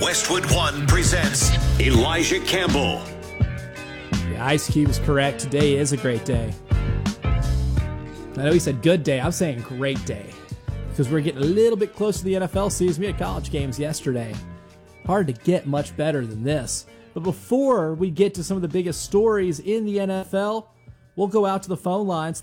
Westwood One presents Elijah Campbell. Yeah, Ice Cube is correct. Today is a great day. I know he said good day. I'm saying great day because we're getting a little bit close to the NFL season. We had college games yesterday. Hard to get much better than this. But before we get to some of the biggest stories in the NFL, we'll go out to the phone lines.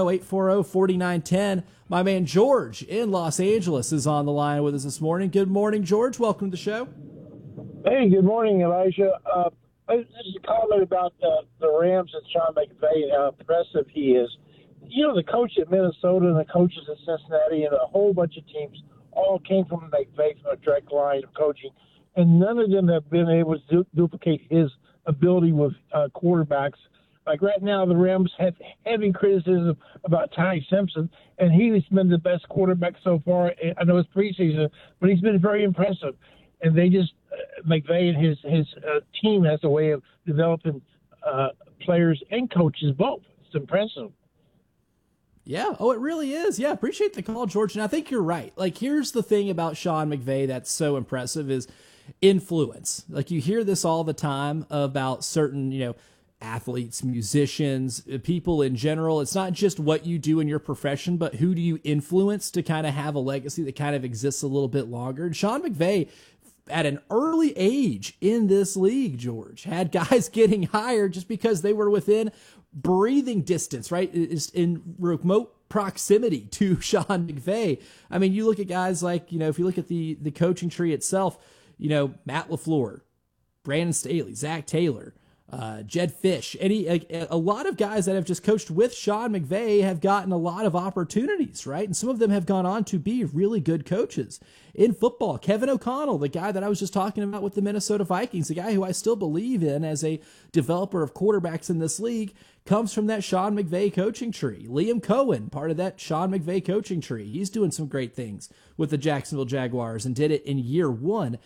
310-840-4910. My man George in Los Angeles is on the line with us this morning. Good morning, George. Welcome to the show. Hey, good morning, Elijah. This is a comment about the Rams and Sean McVay and how impressive he is. You know, the coach at Minnesota and the coaches at Cincinnati and a whole bunch of teams all came from McVay, from a direct line of coaching, and none of them have been able to duplicate his ability with quarterbacks. Like right now, the Rams have heavy criticism about Ty Simpson, and he's been the best quarterback so far. I know it's preseason, but he's been very impressive. And they just McVay and his team has a way of developing players and coaches both. It's impressive. Yeah. Oh, it really is. Yeah. Appreciate the call, George. And I think you're right. Like, here's the thing about Sean McVay that's so impressive is influence. Like, you hear this all the time about certain, athletes, musicians, people in general. It's not just what you do in your profession, but who do you influence to kind of have a legacy that kind of exists a little bit longer. And Sean McVay, at an early age in this league, George, had guys getting hired just because they were within breathing distance, right? Is in remote proximity to Sean McVay. I mean, you look at guys like, if you look at the coaching tree itself, Matt LaFleur, Brandon Staley, Zach Taylor, Jed Fish, a lot of guys that have just coached with Sean McVay have gotten a lot of opportunities, right? And some of them have gone on to be really good coaches in football. Kevin O'Connell, the guy that I was just talking about with the Minnesota Vikings, the guy who I still believe in as a developer of quarterbacks in this league, comes from that Sean McVay coaching tree. Liam Cohen, part of that Sean McVay coaching tree. He's doing some great things with the Jacksonville Jaguars and did it in year one.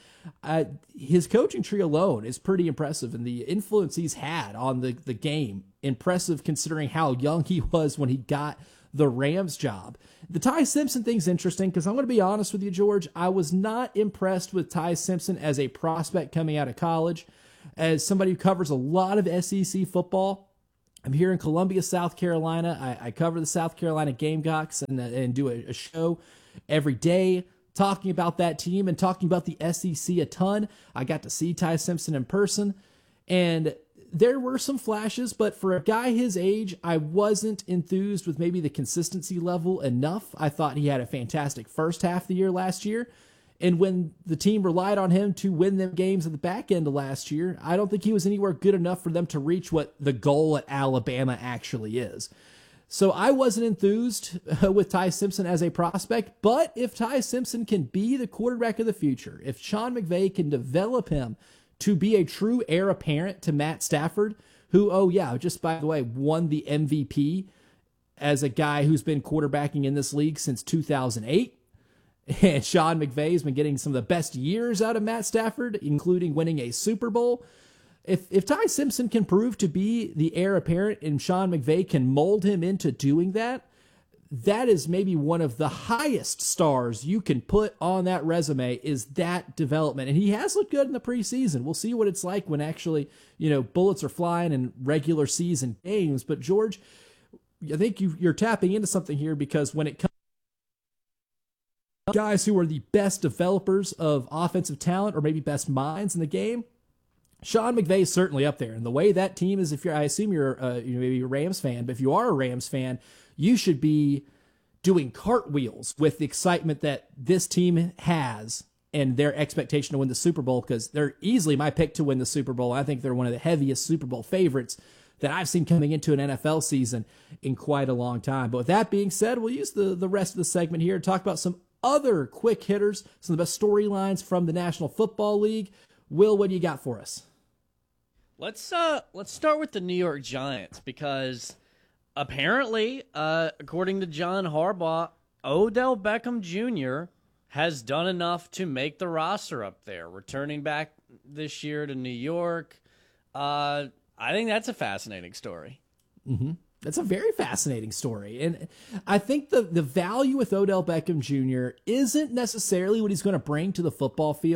His coaching tree alone is pretty impressive, and the influence he's had on the game, impressive considering how young he was when he got the Rams job. The Ty Simpson thing's interesting because I'm going to be honest with you, George. I was not impressed with Ty Simpson as a prospect coming out of college. As somebody who covers a lot of SEC football, I'm here in Columbia, South Carolina. I cover the South Carolina Gamecocks and do a show every day talking about that team and talking about the SEC a ton. I got to see Ty Simpson in person, and there were some flashes, but for a guy his age, I wasn't enthused with maybe the consistency level enough. I thought he had a fantastic first half of the year last year, and when the team relied on him to win them games at the back end of last year, I don't think he was anywhere good enough for them to reach what the goal at Alabama actually is. So I wasn't enthused with Ty Simpson as a prospect, but if Ty Simpson can be the quarterback of the future, if Sean McVay can develop him to be a true heir apparent to Matt Stafford, who, just by the way, won the MVP as a guy who's been quarterbacking in this league since 2008. And Sean McVay has been getting some of the best years out of Matt Stafford, including winning a Super Bowl. If Ty Simpson can prove to be the heir apparent and Sean McVay can mold him into doing that, that is maybe one of the highest stars you can put on that resume is that development. And he has looked good in the preseason. We'll see what it's like when actually, bullets are flying in regular season games. But George, I think you're tapping into something here because when it comes to guys who are the best developers of offensive talent or maybe best minds in the game, Sean McVay is certainly up there. And the way that team is, I assume you're maybe a Rams fan, but if you are a Rams fan, you should be doing cartwheels with the excitement that this team has and their expectation to win the Super Bowl, because they're easily my pick to win the Super Bowl. I think they're one of the heaviest Super Bowl favorites that I've seen coming into an NFL season in quite a long time. But with that being said, we'll use the rest of the segment here to talk about some other quick hitters, some of the best storylines from the National Football League. Will, what do you got for us? Let's start with the New York Giants because apparently, according to John Harbaugh, Odell Beckham Jr. has done enough to make the roster up there, returning back this year to New York. I think that's a fascinating story. Mm-hmm. That's a very fascinating story. And I think the value with Odell Beckham Jr. isn't necessarily what he's going to bring to the football field.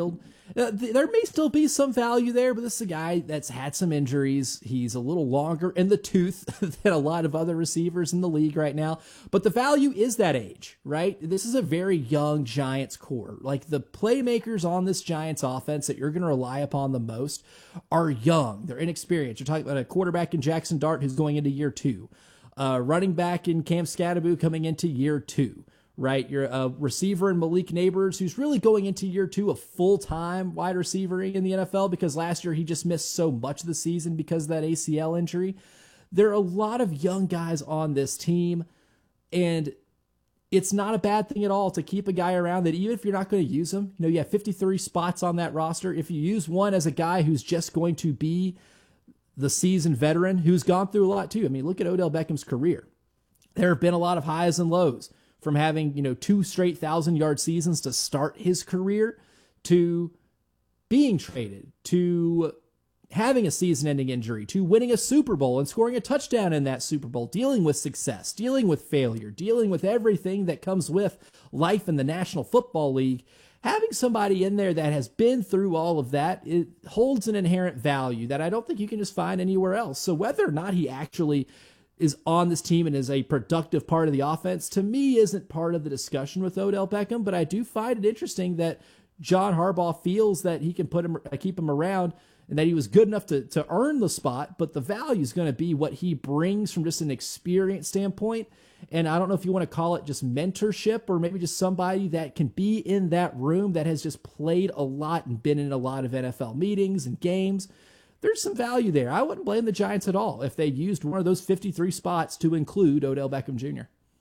There may still be some value there, but this is a guy that's had some injuries. He's a little longer in the tooth than a lot of other receivers in the league right now. But the value is that age, right? This is a very young Giants core. Like, the playmakers on this Giants offense that you're going to rely upon the most are young. They're inexperienced. You're talking about a quarterback in Jackson Dart who's going into year 2. Running back in Cam Scatterbo coming into year 2. Right, you're a receiver in Malik Neighbors, who's really going into year 2 of full-time wide receivering in the NFL, because last year he just missed so much of the season because of that ACL injury. There are a lot of young guys on this team, and it's not a bad thing at all to keep a guy around that, even if you're not going to use him. You have 53 spots on that roster. If you use one as a guy who's just going to be the seasoned veteran who's gone through a lot too. I mean, look at Odell Beckham's career. There have been a lot of highs and lows, from having, 2 straight 1,000-yard seasons to start his career, to being traded, to having a season-ending injury, to winning a Super Bowl and scoring a touchdown in that Super Bowl, dealing with success, dealing with failure, dealing with everything that comes with life in the National Football League. Having somebody in there that has been through all of that, it holds an inherent value that I don't think you can just find anywhere else. So whether or not he actually is on this team and is a productive part of the offense, to me, isn't part of the discussion with Odell Beckham. But I do find it interesting that John Harbaugh feels that he can keep him around, and that he was good enough to earn the spot. But the value is going to be what he brings from just an experience standpoint. And I don't know if you want to call it just mentorship, or maybe just somebody that can be in that room that has just played a lot and been in a lot of NFL meetings and games. There's some value there. I wouldn't blame the Giants at all if they used one of those 53 spots to include Odell Beckham Jr.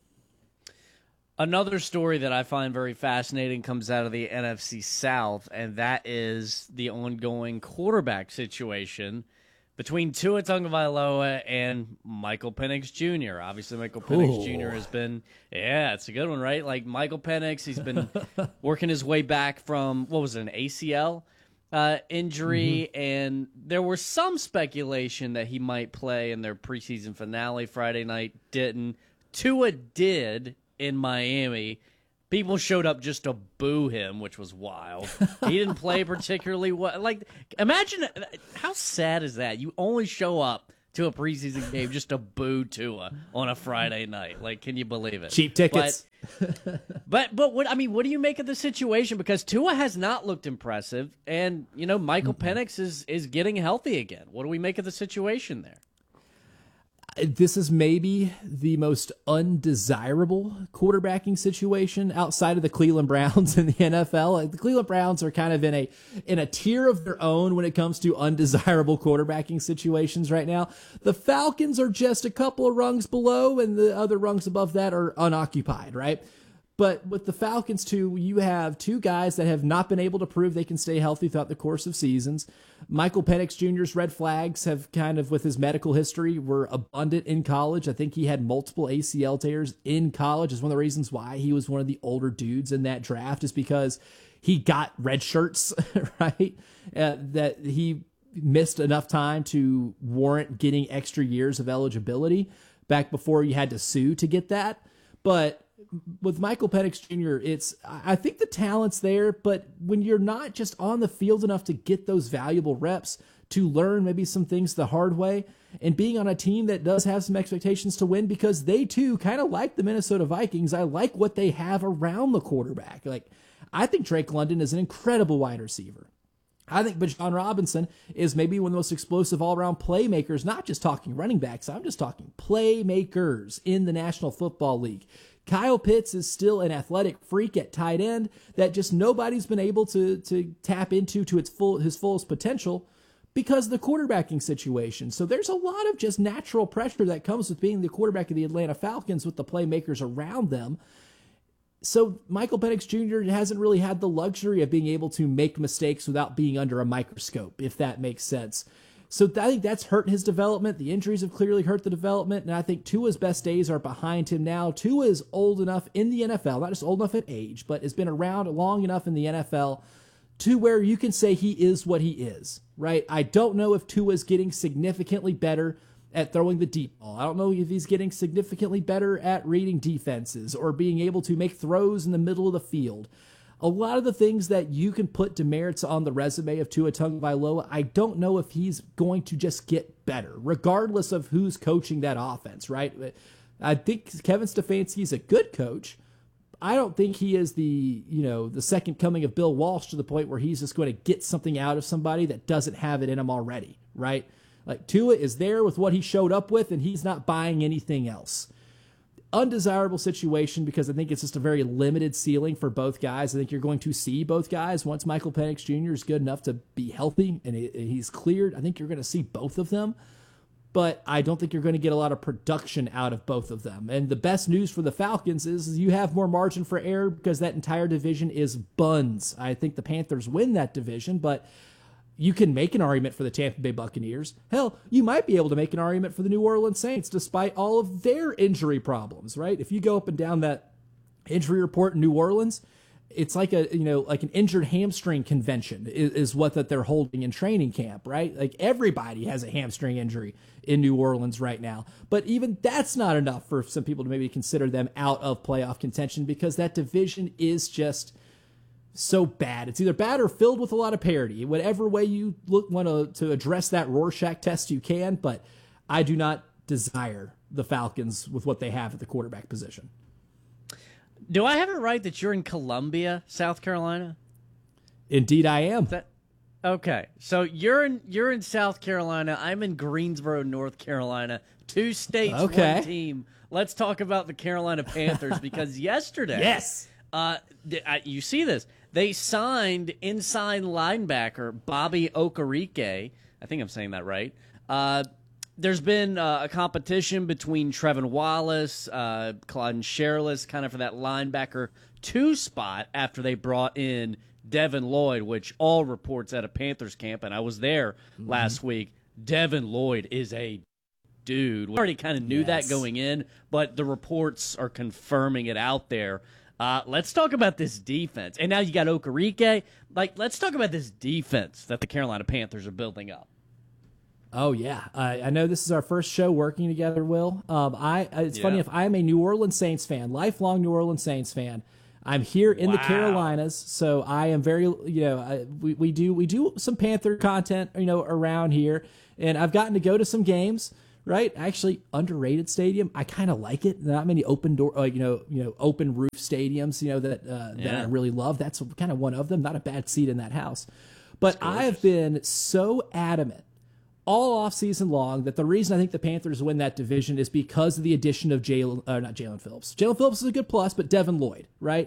Another story that I find very fascinating comes out of the NFC South, and that is the ongoing quarterback situation between Tua Tagovailoa and Michael Penix Jr. Obviously, Michael Penix Jr. has been, it's a good one, right? Like, Michael Penix, he's been working his way back from, what was it, an ACL injury, and there was some speculation that he might play in their preseason finale Friday night. Didn't. Tua did in Miami. People showed up just to boo him, which was wild. He didn't play particularly well. Like, imagine, how sad is that? You only show up to a preseason game just to boo Tua on a Friday night. Like, can you believe it? Cheap tickets. But what do you make of the situation? Because Tua has not looked impressive, and Michael Penix is getting healthy again. What do we make of the situation there? This is maybe the most undesirable quarterbacking situation outside of the Cleveland Browns in the NFL. The Cleveland Browns are kind of in a tier of their own when it comes to undesirable quarterbacking situations right now. The Falcons are just a couple of rungs below, and the other rungs above that are unoccupied, right? But with the Falcons, too, you have two guys that have not been able to prove they can stay healthy throughout the course of seasons. Michael Penix Jr.'s red flags have kind of, with his medical history, were abundant in college. I think he had multiple ACL tears in college. Is one of the reasons why he was one of the older dudes in that draft, is because he got red shirts, right? That he missed enough time to warrant getting extra years of eligibility back before you had to sue to get that. But with Michael Penix Jr., I think the talent's there, but when you're not just on the field enough to get those valuable reps, to learn maybe some things the hard way, and being on a team that does have some expectations to win, because they too, kind of like the Minnesota Vikings, I like what they have around the quarterback. Like, I think Drake London is an incredible wide receiver. I think Bijan Robinson is maybe one of the most explosive all-around playmakers, not just talking running backs, I'm just talking playmakers in the National Football League. Kyle Pitts is still an athletic freak at tight end that just nobody's been able to tap into to his fullest potential because of the quarterbacking situation. So there's a lot of just natural pressure that comes with being the quarterback of the Atlanta Falcons with the playmakers around them. So Michael Penix Jr. hasn't really had the luxury of being able to make mistakes without being under a microscope, if that makes sense. So I think that's hurt his development. The injuries have clearly hurt the development, and I think Tua's best days are behind him now. Tua is old enough in the NFL, not just old enough at age, but has been around long enough in the NFL to where you can say he is what he is, right? I don't know if Tua's getting significantly better at throwing the deep ball. I don't know if he's getting significantly better at reading defenses or being able to make throws in the middle of the field. a lot of the things that you can put demerits on the resume of Tua Tagovailoa, I don't know if he's going to just get better, regardless of who's coaching that offense, right? I think Kevin Stefanski is a good coach. I don't think he is the second coming of Bill Walsh to the point where he's just going to get something out of somebody that doesn't have it in him already, right? Like Tua is there with what he showed up with, and he's not buying anything else. Undesirable situation because I think it's just a very limited ceiling for both guys. I think you're going to see both guys once Michael Penix Jr. is good enough to be healthy and he's cleared. I think you're going to see both of them, but I don't think you're going to get a lot of production out of both of them. And the best news for the Falcons is you have more margin for error because that entire division is buns. I think the Panthers win that division, but you can make an argument for the Tampa Bay Buccaneers. Hell, you might be able to make an argument for the New Orleans Saints despite all of their injury problems, right? If you go up and down that injury report in New Orleans, it's like an injured hamstring convention is what that they're holding in training camp, right? Like everybody has a hamstring injury in New Orleans right now. But even that's not enough for some people to maybe consider them out of playoff contention because that division is just so bad. It's either bad or filled with a lot of parity. Whatever way you want to address that Rorschach test, you can, but I do not desire the Falcons with what they have at the quarterback position. Do I have it right that you're in Columbia, South Carolina? Indeed, I am. Okay, so you're in South Carolina. I'm in Greensboro, North Carolina. 2 states, okay. 1 team. Let's talk about the Carolina Panthers because yesterday, yes, you see this. They signed inside linebacker Bobby Okereke. I think I'm saying that right. There's been a competition between Trevin Wallace, Claude Sherlis, kind of for that linebacker 2 spot after they brought in Devin Lloyd, which all reports at a Panthers camp, and I was there last week. Devin Lloyd is a dude. We already kind of knew that going in, but the reports are confirming it out there. Let's talk about this defense. And now you got Okereke. Let's talk about this defense that the Carolina Panthers are building up. Oh, yeah. I know this is our first show working together, Will. It's funny, if I'm a New Orleans Saints fan, lifelong New Orleans Saints fan, I'm here in the Carolinas, so I am very, we do some Panther content, around here, and I've gotten to go to some games. Right, actually, underrated stadium. I kind of like it. Not many open door, open roof stadiums. That I really love. That's kind of one of them. Not a bad seat in that house. But I have been so adamant all offseason long that the reason I think the Panthers win that division is because of the addition of not Jalen Phillips. Jalen Phillips is a good plus, but Devin Lloyd. Right,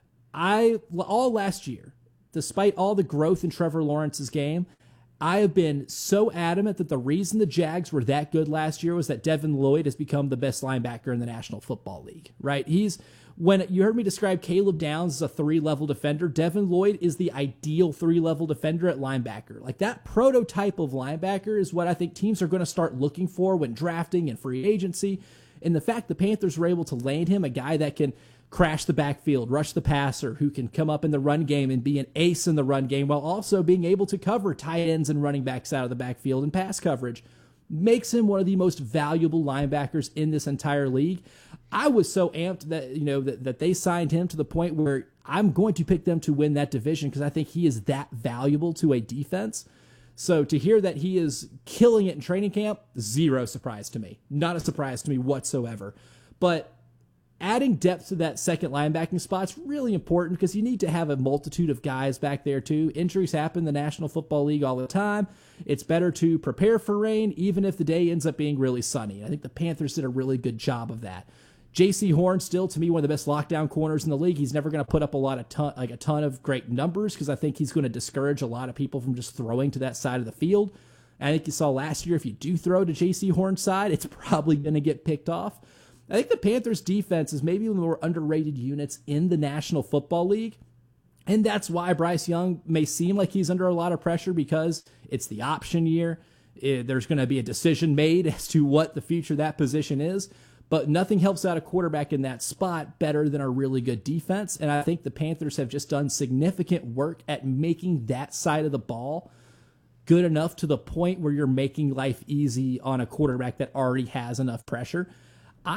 all last year, despite all the growth in Trevor Lawrence's game, I have been so adamant that the reason the Jags were that good last year was that Devin Lloyd has become the best linebacker in the National Football League, right? When you heard me describe Caleb Downs as a 3-level defender, Devin Lloyd is the ideal 3-level defender at linebacker. Like that prototype of linebacker is what I think teams are going to start looking for when drafting and free agency. And the fact the Panthers were able to land him, a guy that can crash the backfield, rush the passer, who can come up in the run game and be an ace in the run game while also being able to cover tight ends and running backs out of the backfield and pass coverage, makes him one of the most valuable linebackers in this entire league. I was so amped that that they signed him to the point where I'm going to pick them to win that division because I think he is that valuable to a defense. So to hear that he is killing it in training camp, zero surprise to me. Not a surprise to me whatsoever. But adding depth to that second linebacking spot is really important because you need to have a multitude of guys back there too. Injuries happen in the National Football League all the time. It's better to prepare for rain even if the day ends up being really sunny. I think the Panthers did a really good job of that. J.C. Horn still, to me, one of the best lockdown corners in the league. He's never going to put up a ton of great numbers because I think he's going to discourage a lot of people from just throwing to that side of the field. And I think you saw last year, if you do throw to J.C. Horn's side, it's probably going to get picked off. I think the Panthers' defense is maybe one of the more underrated units in the National Football League. And that's why Bryce Young may seem like he's under a lot of pressure because it's the option year. There's going to be a decision made as to what the future of that position is. But nothing helps out a quarterback in that spot better than a really good defense. And I think the Panthers have just done significant work at making that side of the ball good enough to the point where you're making life easy on a quarterback that already has enough pressure. I am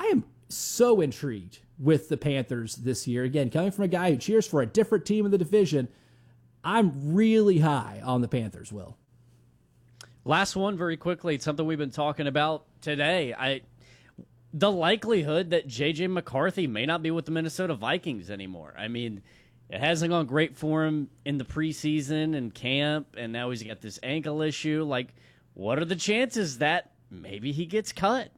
so intrigued with the Panthers this year. Again, coming from a guy who cheers for a different team in the division, I'm really high on the Panthers, Will. Last one very quickly. It's something we've been talking about today. The likelihood that J.J. McCarthy may not be with the Minnesota Vikings anymore. I mean, it hasn't gone great for him in the preseason and camp, and now he's got this ankle issue. Like, what are the chances that maybe he gets cut?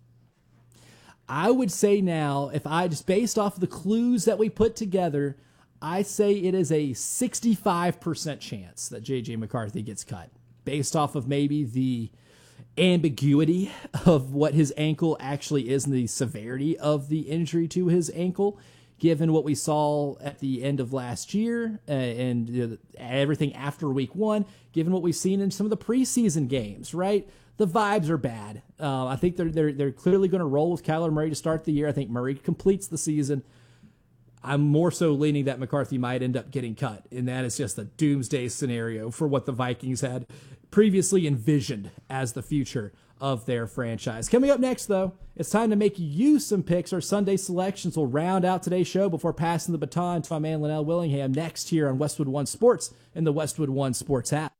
I would say now, if I just based off the clues that we put together, I say it is a 65% chance that J.J. McCarthy gets cut, based off of maybe the ambiguity of what his ankle actually is and the severity of the injury to his ankle, given what we saw at the end of last year and everything after week 1, given what we've seen in some of the preseason games, right? The vibes are bad. I think they're clearly going to roll with Kyler Murray to start the year. I think Murray completes the season. I'm more so leaning that McCarthy might end up getting cut, and that is just a doomsday scenario for what the Vikings had previously envisioned as the future of their franchise. Coming up next, though, it's time to make you some picks. Our Sunday selections will round out today's show before passing the baton to my man Linnell Willingham next here on Westwood One Sports and the Westwood One Sports app.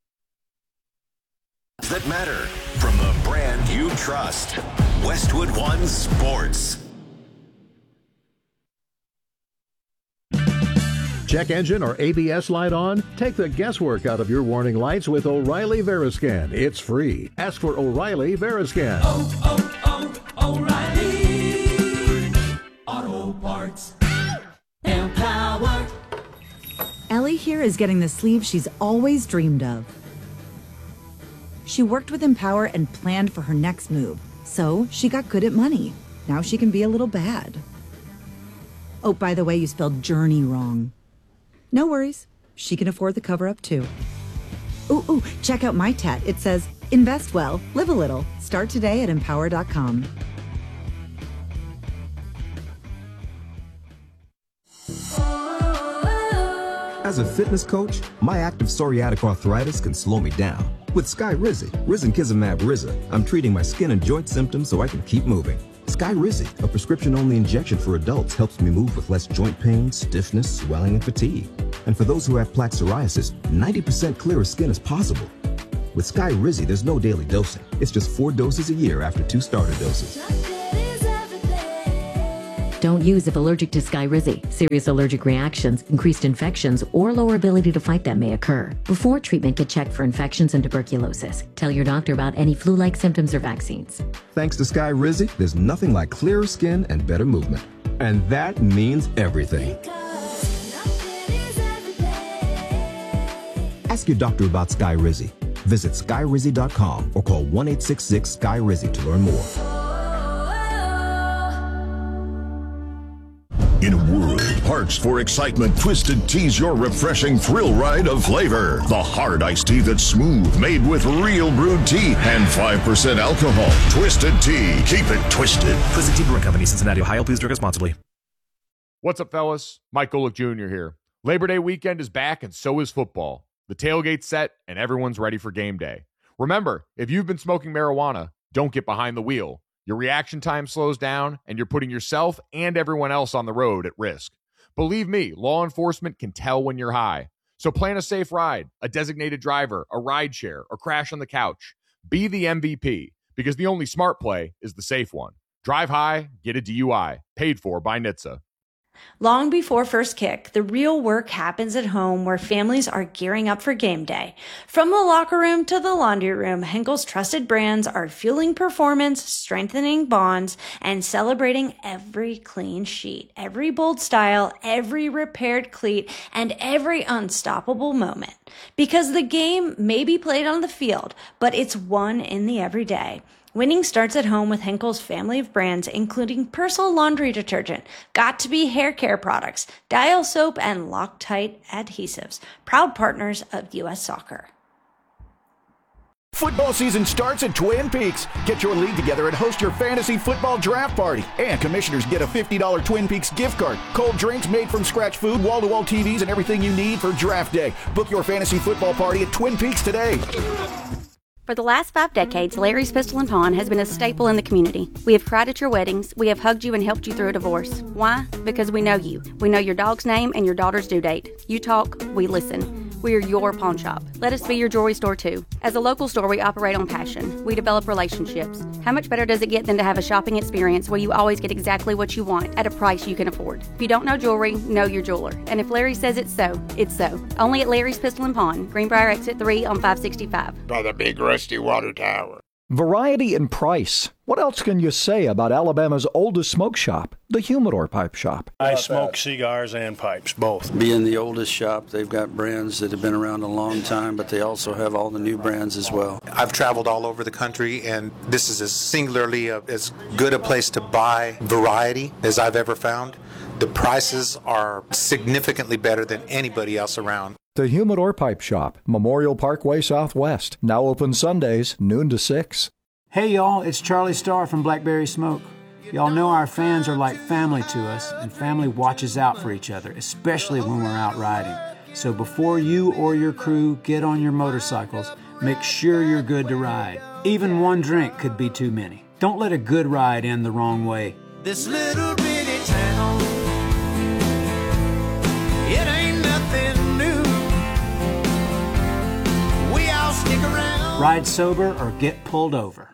That matter from the brand you trust. Westwood One Sports. Check engine or ABS light on? Take the guesswork out of your warning lights with O'Reilly Veriscan. It's free. Ask for O'Reilly Veriscan. O'Reilly Auto Parts. Empower. Ellie here is getting the sleeve she's always dreamed of. She worked with Empower and planned for her next move, so she got good at money. Now she can be a little bad. Oh, by the way, you spelled journey wrong. No worries. She can afford the cover-up, too. Ooh, check out my tat. It says, invest well, live a little. Start today at empower.com. As a fitness coach, my active psoriatic arthritis can slow me down. With Skyrizi, risankizumab Riza, I'm treating my skin and joint symptoms so I can keep moving. Skyrizi, a prescription-only injection for adults, helps me move with less joint pain, stiffness, swelling, and fatigue. And for those who have plaque psoriasis, 90% clearer skin is possible. With Skyrizi, there's no daily dosing. It's just 4 doses a year after 2 starter doses. Don't use if allergic to Skyrizi. Serious allergic reactions, increased infections, or lower ability to fight them may occur. Before treatment, get checked for infections and tuberculosis. Tell your doctor about any flu-like symptoms or vaccines. Thanks to Skyrizi, there's nothing like clearer skin and better movement. And that means everything. Ask your doctor about Skyrizi. Visit Skyrizi.com or call 1-866-SKY-RIZI to learn more. In a world parched for excitement, Twisted Tea's your refreshing thrill ride of flavor. The hard iced tea that's smooth, made with real brewed tea and 5% alcohol. Twisted Tea. Keep it twisted. Twisted Tea Brewing Company, Cincinnati, Ohio. Please drink responsibly. What's up, fellas? Mike Golick Jr. here. Labor Day weekend is back, and so is football. The tailgate's set, and everyone's ready for game day. Remember, if you've been smoking marijuana, don't get behind the wheel. Your reaction time slows down, and you're putting yourself and everyone else on the road at risk. Believe me, law enforcement can tell when you're high. So plan a safe ride, a designated driver, a ride share, or crash on the couch. Be the MVP, because the only smart play is the safe one. Drive high, get a DUI. Paid for by NHTSA. Long before first kick, the real work happens at home where families are gearing up for game day. From the locker room to the laundry room, Henkel's trusted brands are fueling performance, strengthening bonds, and celebrating every clean sheet, every bold style, every repaired cleat, and every unstoppable moment. Because the game may be played on the field, but it's won in the everyday. Winning starts at home with Henkel's family of brands, including Persil laundry detergent, Got2b hair care products, Dial soap, and Loctite adhesives. Proud partners of U.S. Soccer. Football season starts at Twin Peaks. Get your league together and host your fantasy football draft party. And commissioners get a $50 Twin Peaks gift card. Cold drinks, made from scratch food, wall-to-wall TVs, and everything you need for draft day. Book your fantasy football party at Twin Peaks today. For the last 5 decades, Larry's Pistol and Pawn has been a staple in the community. We have cried at your weddings. We have hugged you and helped you through a divorce. Why? Because we know you. We know your dog's name and your daughter's due date. You talk, we listen. We are your pawn shop. Let us be your jewelry store too. As a local store, we operate on passion. We develop relationships. How much better does it get than to have a shopping experience where you always get exactly what you want at a price you can afford? If you don't know jewelry, know your jeweler. And if Larry says it's so, it's so. Only at Larry's Pistol and Pawn, Greenbrier Exit 3 on 565. By the big rusty water tower. Variety and price. What else can you say about Alabama's oldest smoke shop, the Humidor Pipe Shop? I smoke cigars and pipes, both. Being the oldest shop, they've got brands that have been around a long time, but they also have all the new brands as well. I've traveled all over the country, and this is as singularly as good a place to buy variety as I've ever found. The prices are significantly better than anybody else around. The Humidor Pipe Shop, Memorial Parkway Southwest. Now open Sundays, noon to 6. Hey y'all, it's Charlie Starr from Blackberry Smoke. Y'all know our fans are like family to us, and family watches out for each other, especially when we're out riding. So before you or your crew get on your motorcycles, make sure you're good to ride. Even one drink could be too many. Don't let a good ride end the wrong way. This little bitty town, it ain't nothing new. We all stick around. Ride sober or get pulled over.